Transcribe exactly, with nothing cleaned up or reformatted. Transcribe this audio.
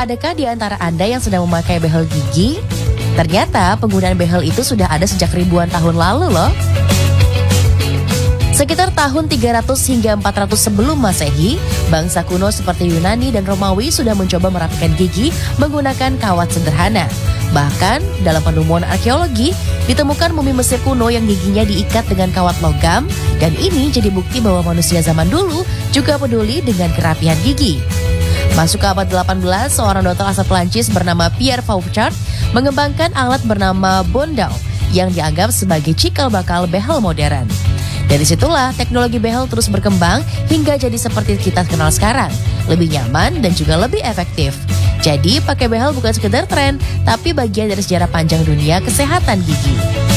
Adakah di antara Anda yang sedang memakai behel gigi? Ternyata penggunaan behel itu sudah ada sejak ribuan tahun lalu loh. Sekitar tahun tiga ratus hingga empat ratus sebelum Masehi, bangsa kuno seperti Yunani dan Romawi sudah mencoba merapikan gigi menggunakan kawat sederhana. Bahkan dalam penemuan arkeologi, ditemukan mumi Mesir kuno yang giginya diikat dengan kawat logam, dan ini jadi bukti bahwa manusia zaman dulu juga peduli dengan kerapihan gigi. Masuk ke abad delapan belas, seorang dokter asal Perancis bernama Pierre Fauchard mengembangkan alat bernama Bondau yang dianggap sebagai cikal bakal behel modern. Dari situlah teknologi behel terus berkembang hingga jadi seperti kita kenal sekarang, lebih nyaman dan juga lebih efektif. Jadi pakai behel bukan sekedar tren, tapi bagian dari sejarah panjang dunia kesehatan gigi.